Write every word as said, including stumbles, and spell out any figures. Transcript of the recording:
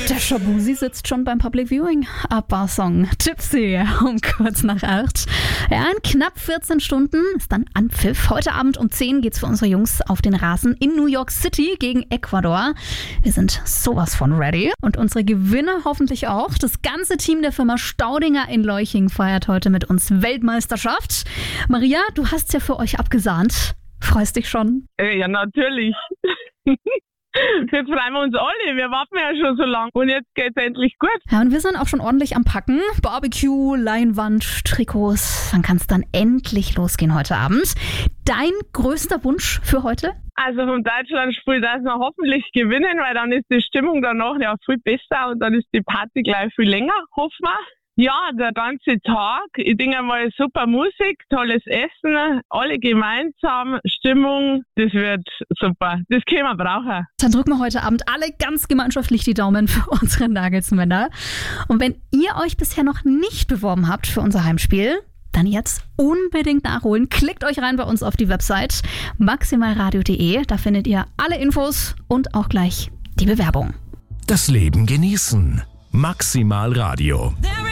Der Shabuzi sitzt schon beim Public Viewing. Abba-Song Tipsy um kurz nach acht. Ja, in knapp vierzehn Stunden ist dann Anpfiff. Heute Abend um zehn geht's für unsere Jungs auf den Rasen in New York City gegen Ecuador. Wir sind sowas von ready. Und unsere Gewinner hoffentlich auch. Das ganze Team der Firma Staudinger in Leuching feiert heute mit uns Weltmeisterschaft. Maria, du hast ja für euch abgesahnt. Freust dich schon? Ja, natürlich. Jetzt freuen wir uns alle. Wir warten ja schon so lange und jetzt geht's endlich gut. Ja, und wir sind auch schon ordentlich am Packen. Barbecue, Leinwand, Trikots. Dann kann es dann endlich losgehen heute Abend. Dein größter Wunsch für heute? Also vom Deutschlandspiel, dass wir hoffentlich gewinnen, weil dann ist die Stimmung danach ja viel besser und dann ist die Party gleich viel länger, hoffen wir. Ja, der ganze Tag, ich denke mal super Musik, tolles Essen, alle gemeinsam, Stimmung, das wird super. Das können wir brauchen. Dann drücken wir heute Abend alle ganz gemeinschaftlich die Daumen für unsere Nagelsmänner. Und wenn ihr euch bisher noch nicht beworben habt für unser Heimspiel, dann jetzt unbedingt nachholen. Klickt euch rein bei uns auf die Website maximalradio punkt de. Da findet ihr alle Infos und auch gleich die Bewerbung. Das Leben genießen. Maximal Radio.